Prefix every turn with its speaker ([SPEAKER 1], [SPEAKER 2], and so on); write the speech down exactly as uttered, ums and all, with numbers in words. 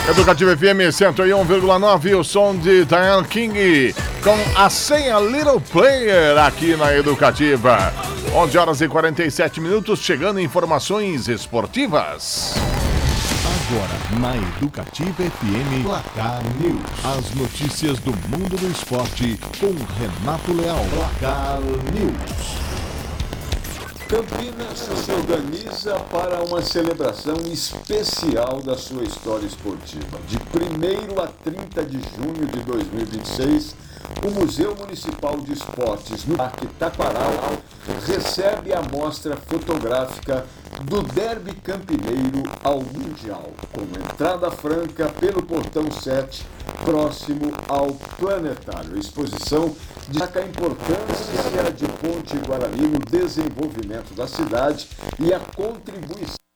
[SPEAKER 1] Educativa F M cento e um vírgula nove, o som de Diane King com a senha Little Player aqui na Educativa. onze horas e quarenta e sete minutos, chegando informações esportivas.
[SPEAKER 2] Agora, na Educativa F M, Placar News. As notícias do mundo do esporte com Renato Leal. Placar News.
[SPEAKER 3] Campinas se organiza para uma celebração especial da sua história esportiva. De primeiro a trinta de junho de dois mil e vinte e seis, o Museu Municipal de Esportes, no Parque Taquaral, recebe a mostra fotográfica do Derby Campineiro ao Mundial, com entrada franca pelo Portão sete, próximo ao Planetário. A exposição destaca a importância de Ponte Guarani no desenvolvimento da cidade e a contribuição